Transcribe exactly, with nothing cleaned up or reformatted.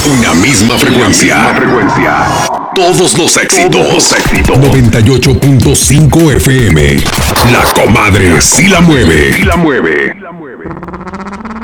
Una misma frecuencia. Una misma frecuencia. Todos los éxitos. Todos los éxitos. noventa y ocho punto cinco F M. La comadre sí la mueve. Sí la mueve.